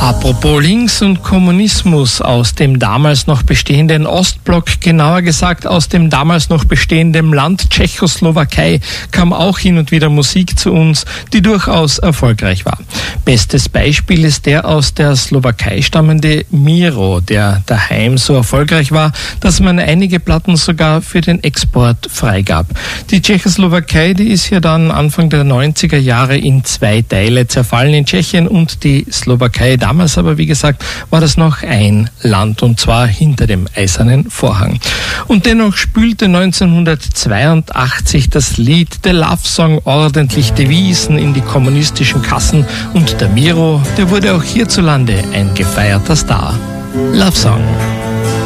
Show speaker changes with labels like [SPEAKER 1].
[SPEAKER 1] Apropos Links und Kommunismus, aus dem damals noch bestehenden Ostblock, genauer gesagt aus dem damals noch bestehenden Land Tschechoslowakei, kam auch hin und wieder Musik zu uns, die durchaus erfolgreich war. Bestes Beispiel ist der aus der Slowakei stammende Miro, der daheim so erfolgreich war, dass man einige Platten sogar für den Export freigab. Die Tschechoslowakei, die ist ja dann Anfang der 90er Jahre in zwei Teile zerfallen, in Tschechien und die Slowakei. Damals aber, wie gesagt, war das noch ein Land, und zwar hinter dem Eisernen Vorhang. Und dennoch spülte 1982 das Lied The Love Song ordentlich Devisen in die kommunistischen Kassen, und der Miro, der wurde auch hierzulande ein gefeierter Star. Love Song.